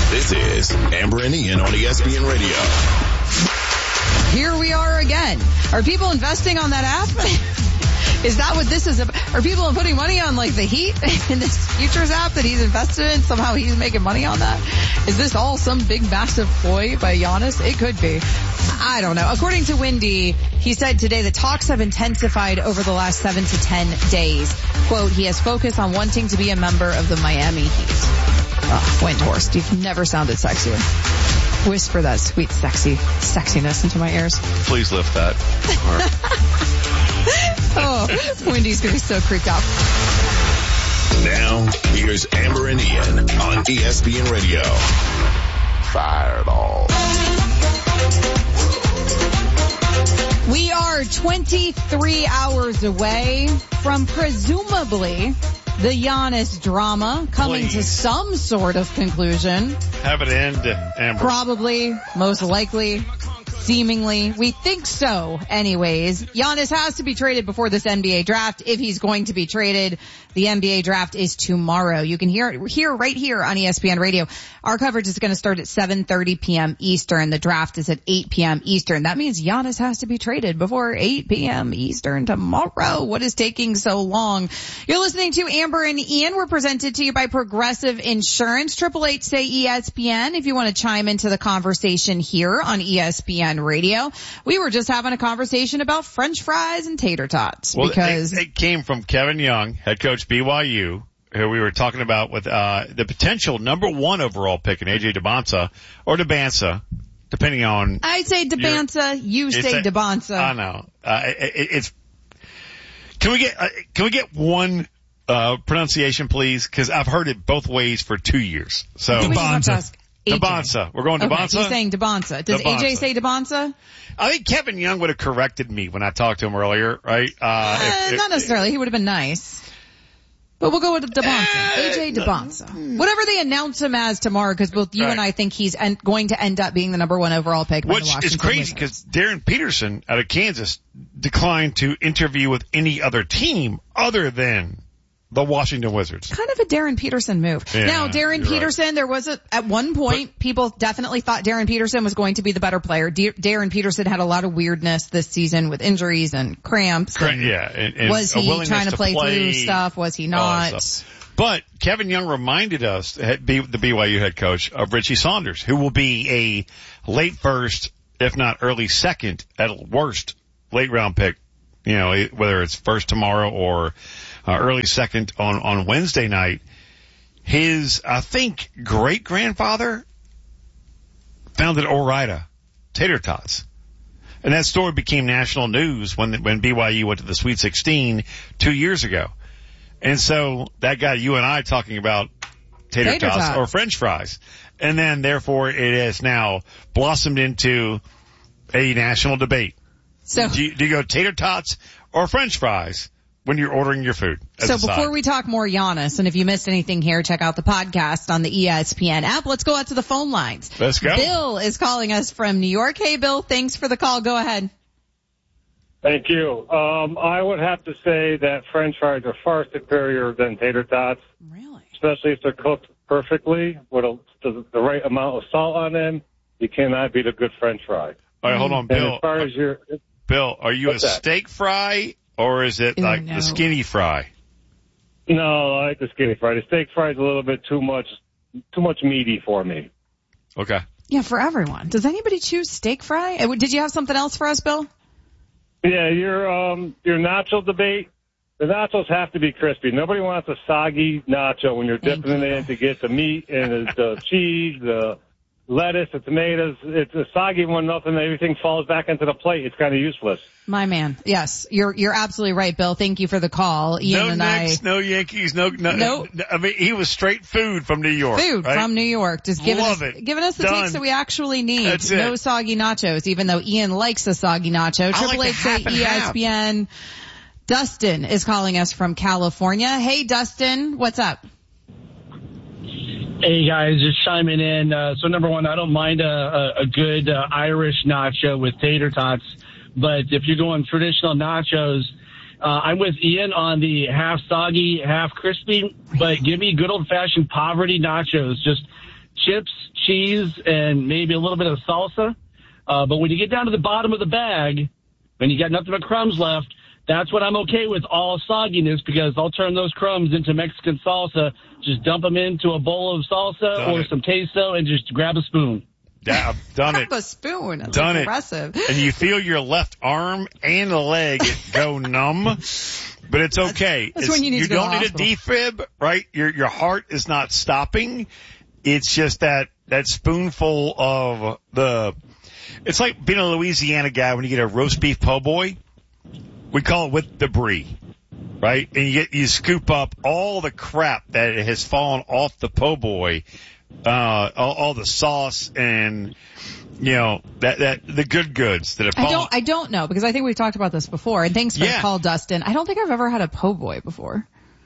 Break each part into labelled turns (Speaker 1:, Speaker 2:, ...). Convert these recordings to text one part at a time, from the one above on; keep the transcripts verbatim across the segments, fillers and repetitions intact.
Speaker 1: This is Amber and Ian on E S P N Radio.
Speaker 2: Here we are again. Are people investing on that app? Is that what this is about? Are people putting money on like the Heat in this futures app that he's invested in? Somehow he's making money on that? Is this all some big massive ploy by Giannis? It could be. I don't know. According to Windy, he said today the talks have intensified over the last seven to ten days. Quote, he has focused on wanting to be a member of the Miami Heat. Oh, Windhorst, you've never sounded sexier. Whisper that sweet, sexy sexiness into my ears.
Speaker 3: Please lift that.
Speaker 2: Oh, Wendy's going to be so creeped out.
Speaker 1: Now, here's Amber and Ian on E S P N Radio. Fireball.
Speaker 2: We are twenty-three hours away from presumably the Giannis drama coming
Speaker 3: Please.
Speaker 2: to some sort of conclusion.
Speaker 3: Have it end, Amber.
Speaker 2: Probably, most likely, seemingly. We think so anyways. Giannis has to be traded before this N B A draft if he's going to be traded. The N B A draft is tomorrow. You can hear it here, right here on E S P N Radio. Our coverage is going to start at seven thirty p.m. Eastern. The draft is at eight p.m. Eastern. That means Giannis has to be traded before eight p.m. Eastern tomorrow. What is taking so long? You're listening to Amber and Ian. We're presented to you by Progressive Insurance. Triple H say E S P N if you want to chime into the conversation here on E S P N Radio. We were just having a conversation about French fries and tater tots
Speaker 3: well,
Speaker 2: because
Speaker 3: it, it came from Kevin Young, head coach B Y U, who we were talking about with uh the potential number one overall pick in A J Debonsa or Debansa, depending on.
Speaker 2: I say Debansa, you say Debonsa.
Speaker 3: I know. Uh, it, it, it's. Can we get uh, can we get one uh pronunciation, please? Because I've heard it both ways for two years. So
Speaker 4: Debonsa.
Speaker 3: Debonsa. We're going
Speaker 2: okay,
Speaker 3: Debonsa.
Speaker 2: He's saying Debonsa. Does
Speaker 3: Debonsa.
Speaker 2: A J say Debonsa?
Speaker 3: I think Kevin Young would have corrected me when I talked to him earlier, right? Uh,
Speaker 2: Uh,
Speaker 3: if, if,
Speaker 2: not necessarily. He would have been nice. But we'll go with Debonsa. A J Debonsa. Whatever they announce him as tomorrow, because both you
Speaker 3: Right.
Speaker 2: and I think he's en- going to end up being the number one overall pick by the
Speaker 3: Which
Speaker 2: Washington
Speaker 3: is crazy
Speaker 2: Wizards.
Speaker 3: because Darren Peterson out of Kansas declined to interview with any other team other than the Washington Wizards.
Speaker 2: Kind of a Darren Peterson move.
Speaker 3: Yeah,
Speaker 2: now, Darren
Speaker 3: you're
Speaker 2: Peterson,
Speaker 3: right.
Speaker 2: there was a, at one point, but, people definitely thought Darren Peterson was going to be the better player. D- Darren Peterson had a lot of weirdness this season with injuries and cramps. And
Speaker 3: yeah. And, and
Speaker 2: was
Speaker 3: a
Speaker 2: he
Speaker 3: willingness
Speaker 2: trying to play,
Speaker 3: play
Speaker 2: through stuff? Was he
Speaker 3: all that
Speaker 2: not?
Speaker 3: stuff. But Kevin Young reminded us, the B Y U head coach, of Richie Saunders, who will be a late first, if not early second, at worst, late round pick. You know, whether it's first tomorrow or uh, early second on, on Wednesday night. His, I think, great-grandfather founded Ore-Ida Tater Tots. And that story became national news when when B Y U went to the Sweet sixteen two years ago. And so that got you and I talking about tater,
Speaker 2: Tater
Speaker 3: tots,
Speaker 2: tots
Speaker 3: or French fries. And then, therefore, it has now blossomed into a national debate.
Speaker 2: So,
Speaker 3: do you, do you go tater tots or French fries when you're ordering your food?
Speaker 2: So before we talk more Giannis, and if you missed anything here, check out the podcast on the E S P N app. Let's go out to the phone lines.
Speaker 3: Let's go.
Speaker 2: Bill is calling us from New York. Hey, Bill, thanks for the call. Go ahead.
Speaker 5: Thank you. Um, I would have to say that French fries are far superior than tater tots.
Speaker 2: Really?
Speaker 5: Especially if they're cooked perfectly with a, the, the right amount of salt on them. You cannot beat a good French fry.
Speaker 3: All right, hold on,
Speaker 5: And
Speaker 3: Bill.
Speaker 5: as far as your,
Speaker 3: Bill, are you a
Speaker 5: What's that?
Speaker 3: steak fry or is it
Speaker 2: Ew,
Speaker 3: like
Speaker 2: no.
Speaker 3: the skinny fry?
Speaker 5: no, I like the skinny fry. The steak fry is a little bit too much, too much meaty for me.
Speaker 3: Okay.
Speaker 2: Yeah, for everyone. Does anybody choose steak fry? Uh, Did you have something else for us, Bill?
Speaker 5: Yeah, your um your nacho debate. The nachos have to be crispy. Nobody wants a soggy nacho when you're
Speaker 2: Thank
Speaker 5: dipping
Speaker 2: you.
Speaker 5: it in to get the meat and the, the cheese, the lettuce, the tomatoes. It's a soggy one, nothing. Everything falls back into the plate. It's kind of useless.
Speaker 2: My man. Yes, you're you're absolutely right, Bill. Thank you for the call. Ian
Speaker 3: No
Speaker 2: and
Speaker 3: Knicks,
Speaker 2: I.
Speaker 3: no Yankees, no, no,
Speaker 2: Nope.
Speaker 3: no. I mean, he was straight food from New York.
Speaker 2: Food
Speaker 3: right?
Speaker 2: from New York. Just giving
Speaker 3: Love
Speaker 2: us,
Speaker 3: it.
Speaker 2: giving us the
Speaker 3: Done.
Speaker 2: takes that we actually need.
Speaker 3: That's
Speaker 2: no
Speaker 3: it.
Speaker 2: soggy nachos, even though Ian likes a soggy nacho.
Speaker 3: I like
Speaker 2: Triple
Speaker 3: the
Speaker 2: Eight say
Speaker 3: half and
Speaker 2: E S P N. Dustin is calling us from California. Hey, Dustin, what's up?
Speaker 4: Hey guys, just chiming in. Uh, so number one, I don't mind a, a, a good uh, Irish nacho with tater tots, but if you're going traditional nachos, uh, I'm with Ian on the half soggy, half crispy, but give me good old fashioned poverty nachos. Just chips, cheese, and maybe a little bit of salsa. Uh, but when you get down to the bottom of the bag and you got nothing but crumbs left, that's what I'm okay with, all sogginess, because I'll turn those crumbs into Mexican salsa, just dump them into a bowl of salsa
Speaker 3: Done
Speaker 4: or
Speaker 3: it.
Speaker 4: some queso and just grab a spoon.
Speaker 3: Yeah, I've done it.
Speaker 2: Grab a spoon. That's
Speaker 3: Done
Speaker 2: impressive.
Speaker 3: it. And you feel your left arm and the leg go numb, but it's okay.
Speaker 2: That's
Speaker 3: It's-
Speaker 2: when you need to go
Speaker 3: don't
Speaker 2: to
Speaker 3: need
Speaker 2: the
Speaker 3: a defib, right? Your your heart is not stopping. It's just that that spoonful of the. It's like being a Louisiana guy when you get a roast beef po' boy. We call it with debris, right? And you get you scoop up all the crap that has fallen off the po' boy, uh, all, all the sauce and. You know, that, that, the good goods that have
Speaker 2: I
Speaker 3: fallen.
Speaker 2: don't, I don't know, because I think we've talked about this before, and thanks for
Speaker 3: Yeah.
Speaker 2: the call, Dustin. I don't think I've ever had a po' boy before.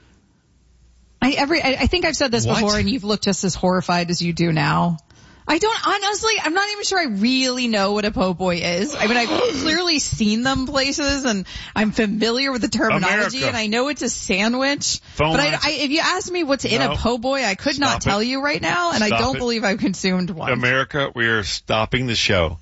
Speaker 2: I every, I, I think I've said this
Speaker 3: What?
Speaker 2: before, and you've looked just as horrified as you do now. I don't, honestly, I'm not even sure I really know what a po' boy is. I mean, I've clearly seen them places, and I'm familiar with the terminology,
Speaker 3: America.
Speaker 2: and I know it's a sandwich.
Speaker 3: Phone
Speaker 2: but I,
Speaker 3: lines.
Speaker 2: I, if you asked me what's in
Speaker 3: No.
Speaker 2: a po' boy, I could not
Speaker 3: Stop
Speaker 2: tell
Speaker 3: it.
Speaker 2: you right now, and I
Speaker 3: Stop
Speaker 2: don't
Speaker 3: it.
Speaker 2: believe I've consumed one.
Speaker 3: America, we are stopping the show.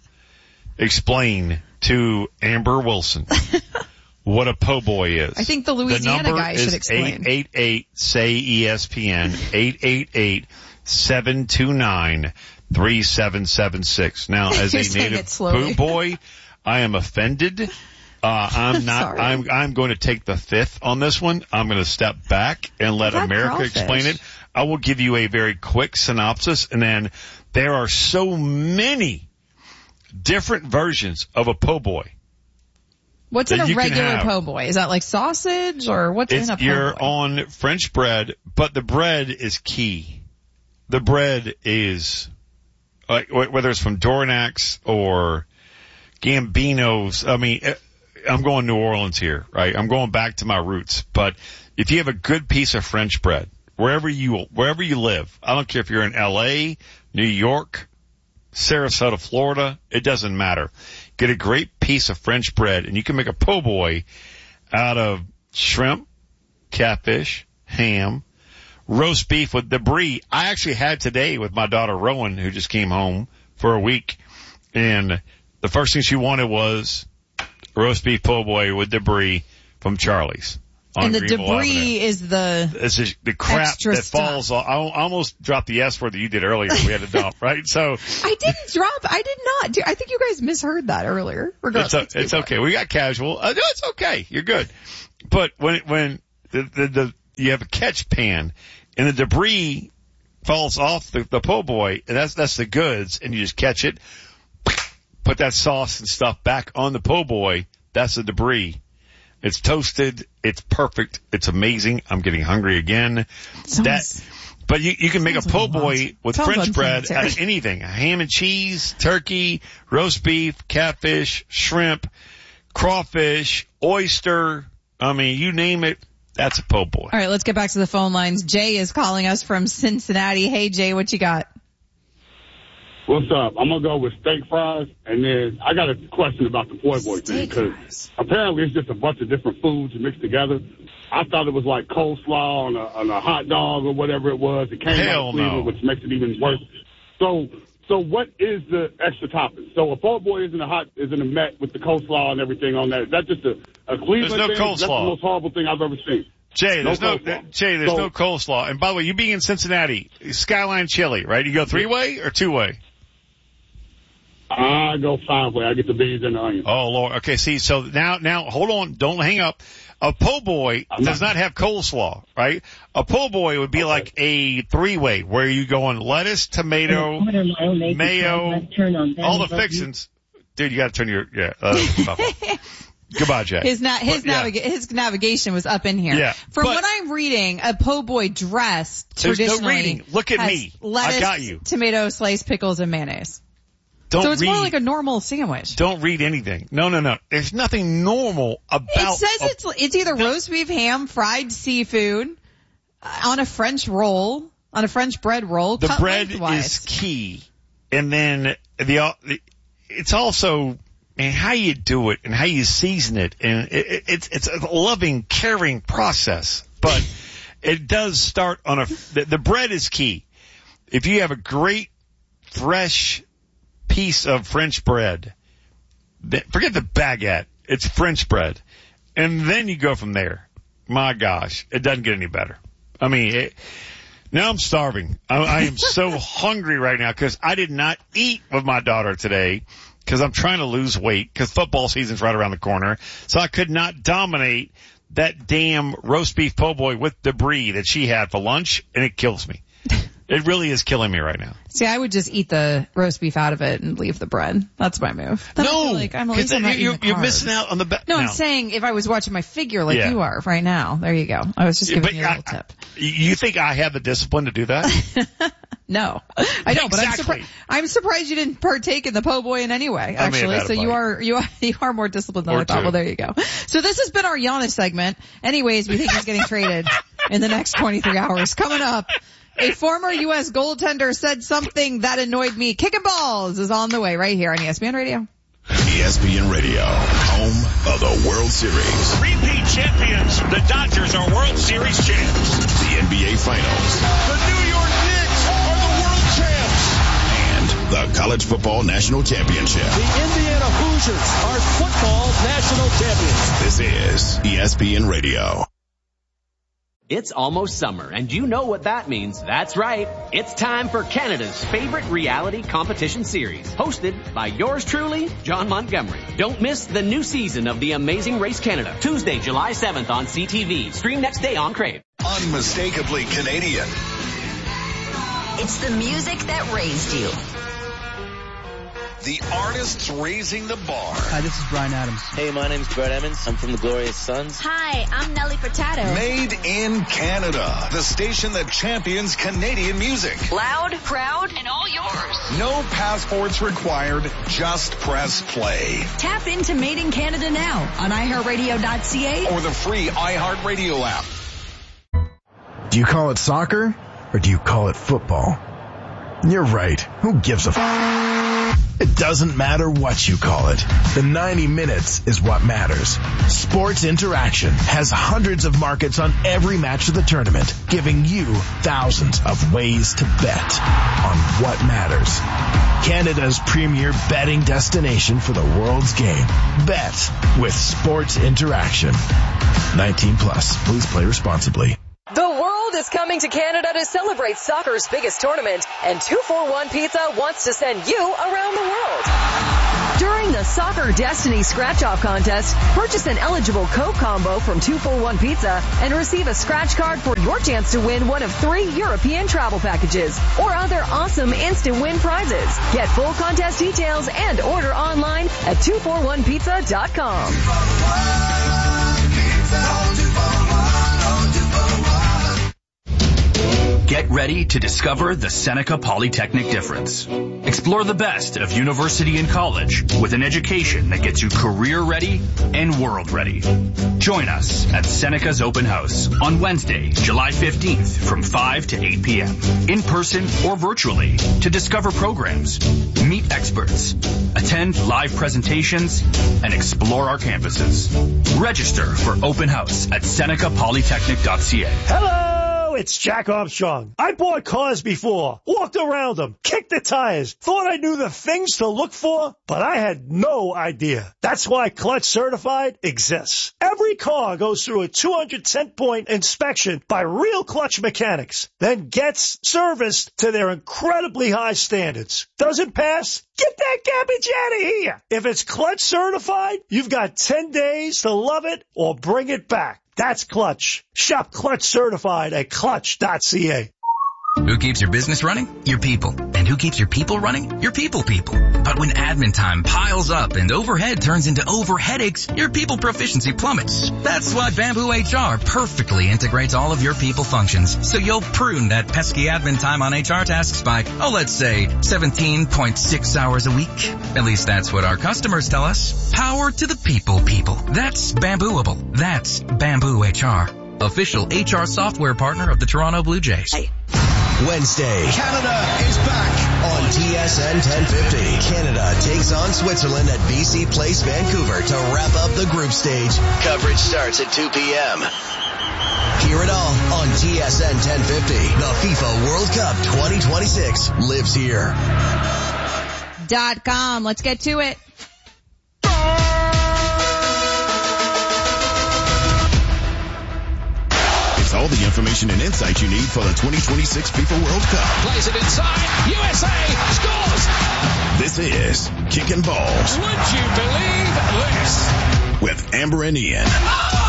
Speaker 3: Explain to Amber Wilson what a po' boy is.
Speaker 2: I think the Louisiana
Speaker 3: number
Speaker 2: guy should
Speaker 3: is
Speaker 2: explain.
Speaker 3: eight eight eight, S A Y, E S P N, eight eight eight, seven two nine, three seven seven six. Now, as
Speaker 2: You're
Speaker 3: a
Speaker 2: saying
Speaker 3: native
Speaker 2: it slowly.
Speaker 3: po' boy, I am offended. Uh, I'm not,
Speaker 2: Sorry.
Speaker 3: I'm, I'm going to take the fifth on this one. I'm going to step back and let
Speaker 2: What about
Speaker 3: America
Speaker 2: crawfish?
Speaker 3: explain it. I will give you a very quick synopsis, and then there are so many different versions of a po' boy.
Speaker 2: What's in
Speaker 3: that
Speaker 2: a
Speaker 3: you can
Speaker 2: regular
Speaker 3: have.
Speaker 2: po' boy? Is that like sausage, or what's
Speaker 3: It's,
Speaker 2: in a po'
Speaker 3: you're
Speaker 2: boy?
Speaker 3: on French bread, but the bread is key. The bread is, like, wh- whether it's from Dornax or Gambino's, I mean, eh, I'm going New Orleans here, right? I'm going back to my roots. But if you have a good piece of French bread, wherever you, wherever you live, I don't care if you're in L A, New York, Sarasota, Florida, it doesn't matter. Get a great piece of French bread, and you can make a po' boy out of shrimp, catfish, ham, roast beef with debris. I actually had today with my daughter Rowan, who just came home for a week, and the first thing she wanted was roast beef po' boy with debris from Charlie's. on
Speaker 2: And the
Speaker 3: Greenville
Speaker 2: debris
Speaker 3: Avenue.
Speaker 2: is the
Speaker 3: It's just the crap
Speaker 2: extra
Speaker 3: that
Speaker 2: stuff.
Speaker 3: falls off. I almost dropped the S word that you did earlier. We had to dump, right? So
Speaker 2: I didn't drop. I did not. do- I think you guys misheard that earlier.
Speaker 3: it's,
Speaker 2: Regardless,
Speaker 3: a, it's okay. We got casual. Uh, no, it's okay. You're good. But when when the, the, the you have a catch pan and the debris falls off the, the po' boy, and that's that's the goods, and you just catch it, put that sauce and stuff back on the po' boy. That's the debris. It's toasted. It's perfect. It's amazing. I'm getting hungry again.
Speaker 2: Sounds-
Speaker 3: that, but you, you can make a
Speaker 2: sounds
Speaker 3: po'
Speaker 2: like a lot.
Speaker 3: boy with
Speaker 2: Sounds
Speaker 3: French bread
Speaker 2: unsanitary.
Speaker 3: out of anything. Ham and cheese, turkey, roast beef, catfish, shrimp, crawfish, oyster. I mean, you name it. That's a po' boy.
Speaker 2: All right, let's get back to the phone lines. Jay is calling us from Cincinnati. Hey, Jay, what you got?
Speaker 6: What's up? I'm gonna go with steak fries, and then I got a question about the po' boy thing
Speaker 2: Steak
Speaker 6: because
Speaker 2: fries.
Speaker 6: apparently it's just a bunch of different foods mixed together. I thought it was like coleslaw on a, on a hot dog or whatever it was. It came
Speaker 3: Hell
Speaker 6: out of Cleveland,
Speaker 3: no.
Speaker 6: which makes it even worse. So, so what is the extra topping? So a po' boy isn't a hot, isn't a met with the coleslaw and everything on that. Is that just a, a Cleveland
Speaker 3: no
Speaker 6: thing?
Speaker 3: coleslaw.
Speaker 6: That's the most horrible thing I've ever seen.
Speaker 3: Jay, there's no,
Speaker 6: No coleslaw.
Speaker 3: Jay, there's
Speaker 6: So-
Speaker 3: no coleslaw. And by the way, you being in Cincinnati, Skyline Chili, right? You go three way or two way?
Speaker 6: I go five way. I get the beans and the onions.
Speaker 3: Oh Lord. Okay. See, so now, now hold on. Don't hang up. A po' boy
Speaker 6: I'm
Speaker 3: does
Speaker 6: not-
Speaker 3: not have coleslaw, right? A po' boy would be like a three way where you go on lettuce, tomato,
Speaker 7: Quarter mile, make a
Speaker 3: mayo,
Speaker 7: left turn on
Speaker 3: all the
Speaker 7: Van Button.
Speaker 3: fixins. Dude, you got to turn your yeah. Uh, stuff off. Goodbye, Jay.
Speaker 2: His na- his,
Speaker 3: But, yeah.
Speaker 2: naviga- his navigation was up in here.
Speaker 3: Yeah,
Speaker 2: From
Speaker 3: but-
Speaker 2: what I'm reading, a po' boy dress
Speaker 3: There's no
Speaker 2: traditionally
Speaker 3: reading. Look at
Speaker 2: has
Speaker 3: me. I
Speaker 2: lettuce,
Speaker 3: got you.
Speaker 2: tomato, sliced pickles, and mayonnaise.
Speaker 3: Don't
Speaker 2: So it's
Speaker 3: read.
Speaker 2: more like a normal sandwich.
Speaker 3: Don't read anything. No, no, no. There's nothing normal about.
Speaker 2: It says
Speaker 3: a-
Speaker 2: it's it's either roast beef, ham, fried seafood, uh, on a French roll, on a French bread roll.
Speaker 3: the
Speaker 2: cut
Speaker 3: bread
Speaker 2: lengthwise.
Speaker 3: is key, and then the it's also man how you do it and how you season it, and it, it, it's it's a loving, caring process. But it does start on a the, the bread is key. if you have a great, fresh piece of French bread, forget the baguette, it's French bread, and then you go from there. My gosh, it doesn't get any better. I mean, it, now I'm starving. I, I am so hungry right now because I did not eat with my daughter today because I'm trying to lose weight because football season's right around the corner. So I could not dominate that damn roast beef po' boy with debris that she had for lunch, and it kills me. It really is killing me right now.
Speaker 2: See, I would just eat the roast beef out of it and leave the bread. That's my move. Then
Speaker 3: no,
Speaker 2: I feel like I'm, at least I'm not
Speaker 3: you're,
Speaker 2: eating the
Speaker 3: you're
Speaker 2: carbs.
Speaker 3: missing out on the best.
Speaker 2: No,
Speaker 3: no,
Speaker 2: I'm saying if I was watching my figure like
Speaker 3: Yeah.
Speaker 2: you are right now. There you go. I was just giving
Speaker 3: but
Speaker 2: you a little
Speaker 3: I,
Speaker 2: tip.
Speaker 3: You think I have the discipline to do that?
Speaker 2: No, I don't. But I'm,
Speaker 3: Exactly.
Speaker 2: surpri- I'm surprised you didn't partake in the po' boy in any way.
Speaker 3: I may have
Speaker 2: Actually,
Speaker 3: had a
Speaker 2: so you
Speaker 3: bite.
Speaker 2: are you are you are more disciplined than
Speaker 3: Or
Speaker 2: I thought.
Speaker 3: two.
Speaker 2: Well, there you go. So this has been our Giannis segment. Anyways, we think he's getting traded in the next twenty-three hours. Coming up, a former U S goaltender said something that annoyed me. Kicking balls is on the way right here on E S P N Radio.
Speaker 1: E S P N Radio, home of the World Series.
Speaker 7: Repeat champions. The Dodgers are World Series champs.
Speaker 1: The N B A Finals.
Speaker 7: The New York Knicks are the world champs.
Speaker 1: And the College Football National Championship.
Speaker 8: The Indiana Hoosiers are football national champions.
Speaker 1: This is E S P N Radio.
Speaker 9: It's almost summer, and you know what that means. That's right. It's time for Canada's favorite reality competition series, hosted by yours truly, John Montgomery. Don't miss the new season of The Amazing Race Canada, Tuesday, July seventh on C T V. Stream next day on Crave.
Speaker 1: Unmistakably Canadian.
Speaker 10: It's the music that raised you.
Speaker 1: The artists raising the bar.
Speaker 11: Hi, this is Bryan Adams.
Speaker 12: Hey, my name's Brett Emmons. I'm from the Glorious Sons.
Speaker 10: Hi, I'm Nelly Furtado.
Speaker 1: Made in Canada. The station that champions Canadian music.
Speaker 10: Loud, proud, and all yours.
Speaker 1: No passports required. Just press play.
Speaker 10: Tap into Made in Canada now on i heart radio dot c a
Speaker 1: Or the free iHeartRadio app.
Speaker 13: Do you call it soccer or do you call it football? You're right. Who gives a f***? It doesn't matter what you call it. The ninety minutes is what matters. Sports Interaction has hundreds of markets on every match of the tournament, giving you thousands of ways to bet on what matters. Canada's premier betting destination for the world's game. Bet with Sports Interaction. nineteen plus. Please play responsibly.
Speaker 14: The world is coming to Canada to celebrate soccer's biggest tournament, and two forty-one Pizza wants to send you around the world. During the Soccer Destiny Scratch-Off Contest, purchase an eligible Coke combo from two forty-one Pizza and receive a scratch card for your chance to win one of three European travel packages or other awesome instant win prizes. Get full contest details and order online at two forty-one pizza dot com.
Speaker 15: Get ready to discover the Seneca Polytechnic difference. Explore the best of university and college with an education that gets you career ready and world ready. Join us at Seneca's Open House on Wednesday, July fifteenth from five to eight p.m. in person or virtually to discover programs, meet experts, attend live presentations, and explore our campuses. Register for Open House at seneca polytechnic dot c a.
Speaker 16: Hello! It's Jack Armstrong. I bought cars before, walked around them, kicked the tires, thought I knew the things to look for, but I had no idea. That's why Clutch Certified exists. Every car goes through a two hundred ten point inspection by real Clutch mechanics, then gets serviced to their incredibly high standards. Doesn't pass? Get that garbage out of here. If it's Clutch Certified, you've got ten days to love it or bring it back. That's Clutch. Shop Clutch Certified at clutch dot c a.
Speaker 17: Who keeps your business running? Your people. And who keeps your people running? Your people people. But when admin time piles up and overhead turns into over headaches, your people proficiency plummets. That's why Bamboo H R perfectly integrates all of your people functions, so you'll prune that pesky admin time on H R tasks by, oh, let's say seventeen point six hours a week. At least that's what our customers tell us. Power to the people people. That's Bambooable. That's Bamboo H R. Official H R software partner of the Toronto Blue Jays.
Speaker 18: Wednesday, Canada is back on T S N ten fifty. Canada takes on Switzerland at B C Place, Vancouver to wrap up the group stage. Coverage starts at two p.m. Hear it all on T S N ten fifty. The FIFA World Cup twenty twenty-six lives here.
Speaker 2: Dot com. Let's get to it.
Speaker 1: It's all the information and insight you need for the twenty twenty-six FIFA World Cup.
Speaker 8: Plays it inside. U S A scores.
Speaker 1: This is Kicking Balls.
Speaker 8: Would you believe this?
Speaker 1: With Amber and Ian.
Speaker 8: Oh!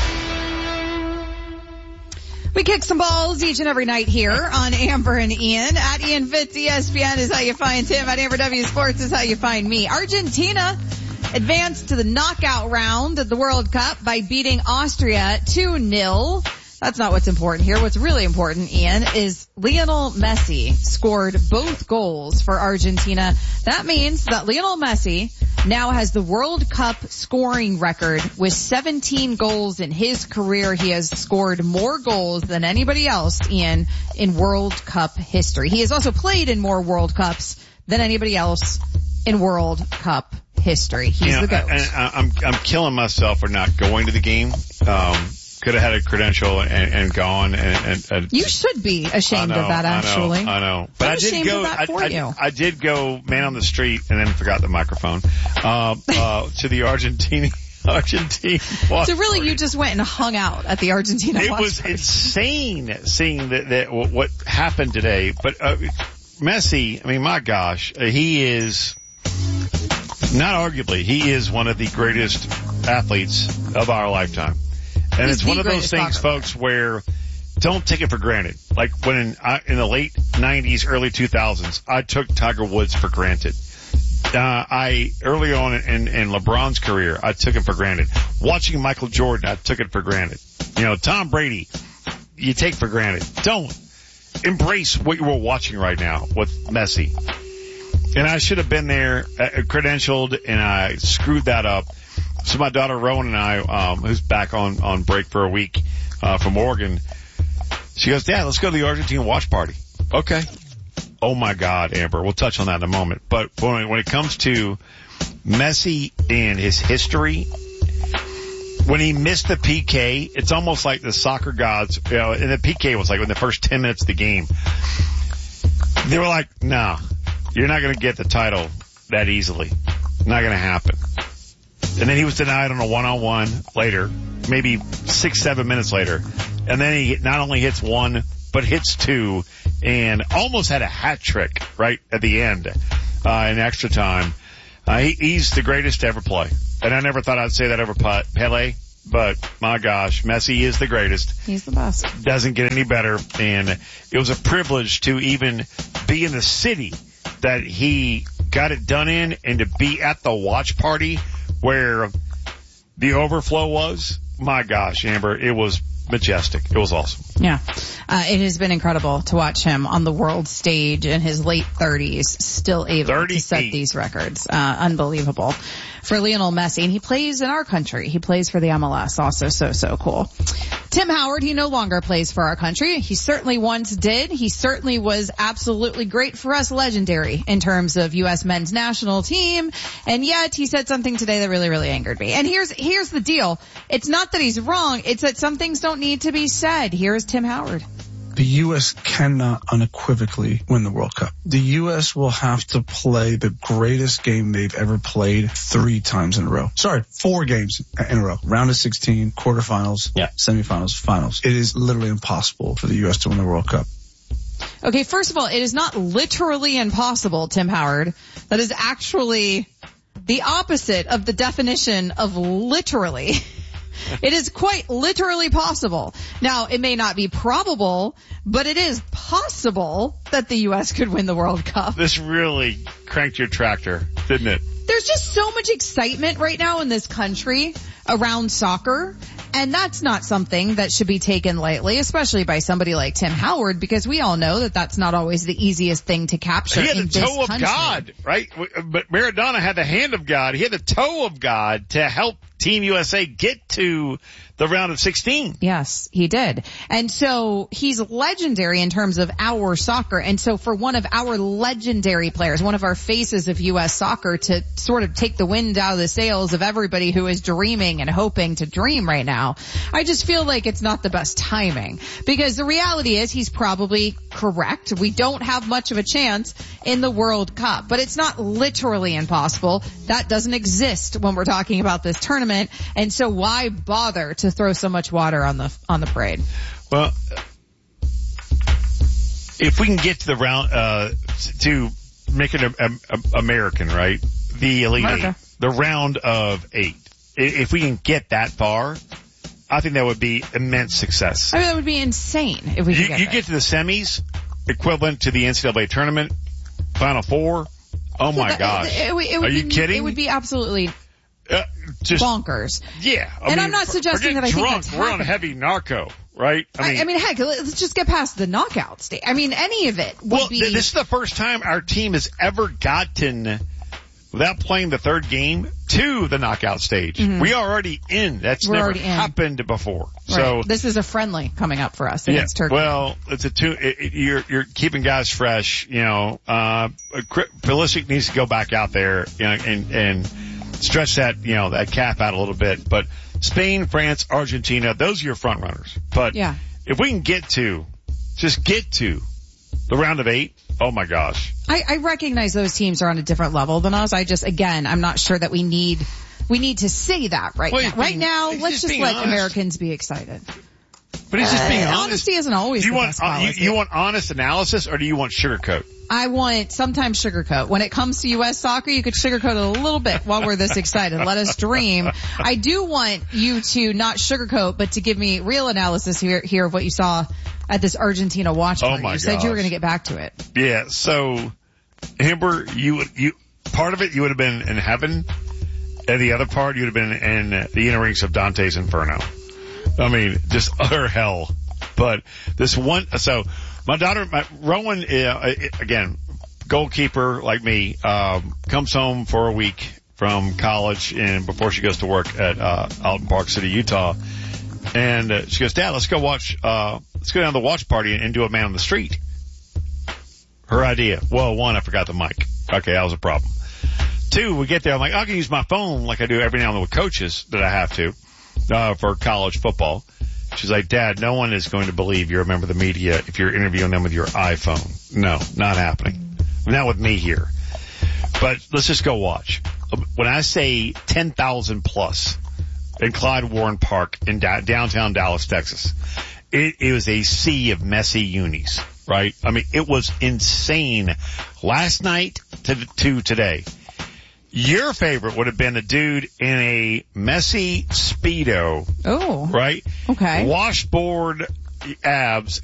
Speaker 2: We kick some balls each and every night here on Amber and Ian. At Ian Fitz, E S P N is how you find him. At Amber W Sports is how you find me. Argentina advanced to the knockout round of the World Cup by beating Austria two nil. That's not what's important here. What's really important, Ian, is Lionel Messi scored both goals for Argentina. That means that Lionel Messi now has the World Cup scoring record with seventeen goals in his career. He has scored more goals than anybody else, Ian, in World Cup history. He has also played in more World Cups than anybody else in World Cup history. He's
Speaker 3: you know,
Speaker 2: the GOAT.
Speaker 3: And I'm, I'm killing myself for not going to the game. Um, could have had a credential and, and gone and, and, and
Speaker 2: you should be ashamed
Speaker 3: know,
Speaker 2: of that, actually.
Speaker 3: I know, I know. But
Speaker 2: I'm
Speaker 3: I did
Speaker 2: ashamed
Speaker 3: go,
Speaker 2: of that for
Speaker 3: I,
Speaker 2: you.
Speaker 3: I, I did go man on the street and then forgot the microphone, uh, uh, to the Argentine, Argentine watch
Speaker 2: So really
Speaker 3: party.
Speaker 2: you just went and hung out at the Argentina
Speaker 3: It
Speaker 2: watch
Speaker 3: was
Speaker 2: party.
Speaker 3: insane seeing that, that what happened today. But, uh, Messi, I mean, my gosh, uh, he is, not arguably, he is one of the greatest athletes of our lifetime. And
Speaker 2: He's
Speaker 3: it's one of those things,
Speaker 2: soccer.
Speaker 3: folks, where don't take it for granted. Like when in, I, in the late nineties, early two thousands, I took Tiger Woods for granted. Uh, I, early on in, in LeBron's career, I took it for granted. Watching Michael Jordan, I took it for granted. You know, Tom Brady, you take for granted. Don't. Embrace what you were watching right now with Messi. And I should have been there, uh, credentialed, and I screwed that up. So my daughter Rowan and I, um, who's back on, on break for a week, uh, from Oregon, she goes, Dad, let's go to the Argentine watch party. Okay. Oh my God, Amber. We'll touch on that in a moment. But when, when it comes to Messi and his history, when he missed the P K, it's almost like the soccer gods, you know, and the P K was like in the first ten minutes of the game. They were like, nah, you're not going to get the title that easily. Not going to happen. And then he was denied on a one-on-one later, maybe six, seven minutes later. And then he not only hits one, but hits two and almost had a hat trick right at the end, uh, in extra time. Uh, he, he's the greatest to ever play. And I never thought I'd say that over Pele, but my gosh, Messi is the greatest.
Speaker 2: He's the best.
Speaker 3: Doesn't get any better. And it was a privilege to even be in the city that he got it done in and to be at the watch party where the overflow was. My gosh, Amber, it was majestic. It was awesome.
Speaker 2: Yeah. Uh, it has been incredible to watch him on the world stage in his late thirties, still able to set these records. Uh, unbelievable. For Lionel Messi, and he plays in our country. He plays for the M L S, also so, so cool. Tim Howard, he no longer plays for our country. He certainly once did. He certainly was absolutely great for us, legendary in terms of U S men's national team. And yet he said something today that really, really angered me. And here's, here's the deal. It's not that he's wrong. It's that some things don't need to be said. Here's Tim Howard.
Speaker 11: The U S cannot unequivocally win the World Cup. The U S will have to play the greatest game they've ever played three times in a row. Sorry, four games in a row. Round of sixteen, quarterfinals, yeah. semifinals, finals. It is literally impossible for the U S to win the World Cup.
Speaker 2: Okay, first of all, it is not literally impossible, Tim Howard. That is actually the opposite of the definition of literally. It is quite literally possible. Now, it may not be probable, but it is possible that the U S could win the World Cup.
Speaker 3: This really cranked your tractor, didn't it?
Speaker 2: There's just so much excitement right now in this country around soccer, and that's not something that should be taken lightly, especially by somebody like Tim Howard, because we all know that that's not always the easiest thing to capture
Speaker 3: He had
Speaker 2: in
Speaker 3: the
Speaker 2: this
Speaker 3: toe of
Speaker 2: country.
Speaker 3: God, right? But Maradona had the hand of God. He had the toe of God to help Team U S A get to the round of sixteen.
Speaker 2: Yes, he did. And so he's legendary in terms of our soccer. And so for one of our legendary players, one of our faces of U S soccer, to sort of take the wind out of the sails of everybody who is dreaming and hoping to dream right now, I just feel like it's not the best timing. Because the reality is he's probably correct. We don't have much of a chance in the World Cup. But it's not literally impossible. That doesn't exist when we're talking about this tournament. And so why bother to throw so much water on the on the parade?
Speaker 3: Well, if we can get to the round, uh, to make it a, a, a American, right? The Elite Eight, the round of eight. If we can get that far, I think that would be immense success.
Speaker 2: I mean, that would be insane if we could
Speaker 3: you,
Speaker 2: get
Speaker 3: You
Speaker 2: there.
Speaker 3: get to the semis, equivalent to the N C double A tournament, Final Four. Oh my
Speaker 2: that,
Speaker 3: gosh.
Speaker 2: It, it, it would
Speaker 3: Are you
Speaker 2: be,
Speaker 3: kidding?
Speaker 2: It would be absolutely
Speaker 3: uh, just
Speaker 2: bonkers.
Speaker 3: Yeah. I
Speaker 2: and
Speaker 3: mean,
Speaker 2: I'm not suggesting that I
Speaker 3: drunk.
Speaker 2: think that's
Speaker 3: We're on
Speaker 2: happening.
Speaker 3: heavy narco, right?
Speaker 2: I mean, I, I mean, heck, let's just get past the knockout stage. I mean, any of it would
Speaker 3: well,
Speaker 2: be.
Speaker 3: Th- this is the first time our team has ever gotten, without playing the third game, to the knockout stage. Mm-hmm. We are already in. That's
Speaker 2: We're
Speaker 3: never
Speaker 2: already in.
Speaker 3: happened before.
Speaker 2: Right.
Speaker 3: So
Speaker 2: this is a friendly coming up for us
Speaker 3: yeah,
Speaker 2: against Turkey.
Speaker 3: Well, it's a two. It, it, you're you're keeping guys fresh. You know, uh, Pulisic needs to go back out there, you know, and and stretch that you know that cap out a little bit. But Spain, France, Argentina, those are your front runners. But
Speaker 2: yeah.
Speaker 3: if we can get to, just get to the round of eight. Oh my gosh.
Speaker 2: I, I recognize those teams are on a different level than us. I just, again, I'm not sure that we need, we need to say that right
Speaker 3: well,
Speaker 2: now. Right
Speaker 3: being,
Speaker 2: now, let's just, just let
Speaker 3: honest.
Speaker 2: Americans be excited.
Speaker 3: But he's just being
Speaker 2: uh,
Speaker 3: honest.
Speaker 2: Honesty isn't always
Speaker 3: do you
Speaker 2: the
Speaker 3: want,
Speaker 2: best
Speaker 3: uh,
Speaker 2: policy.
Speaker 3: you, you want honest analysis or do you want sugarcoat?
Speaker 2: I want sometimes sugarcoat. When it comes to U S soccer, you could sugarcoat it a little bit while we're this excited. Let us dream. I do want you to not sugarcoat, but to give me real analysis here, here of what you saw at this Argentina watch party.
Speaker 3: Oh my
Speaker 2: you said
Speaker 3: gosh.
Speaker 2: you were going to get back to it.
Speaker 3: Yeah. So, Amber, you you part of it you would have been in heaven, and the other part you would have been in the inner rings of Dante's Inferno. I mean, just utter hell. But this one, so my daughter, my, Rowan, uh, again, goalkeeper like me, um, comes home for a week from college and before she goes to work at, uh, out in Park City, Utah. And uh, she goes, Dad, let's go watch, uh, let's go down to the watch party and, and do a man on the street. Her idea. Well, one, I forgot the mic. Okay, that was a problem. Two, we get there, I'm like, I can use my phone like I do every now and then with coaches that I have to, uh, for college football. She's like, Dad, no one is going to believe you're a member of the media if you're interviewing them with your iPhone. No, not happening. Not with me here. But let's just go watch. When I say ten thousand plus in Clyde Warren Park in da- downtown Dallas, Texas, it, it was a sea of messy unis, right? I mean, it was insane last night to, to today. Your favorite would have been the dude in a messy Speedo.
Speaker 2: Oh.
Speaker 3: Right?
Speaker 2: Okay.
Speaker 3: Washboard abs,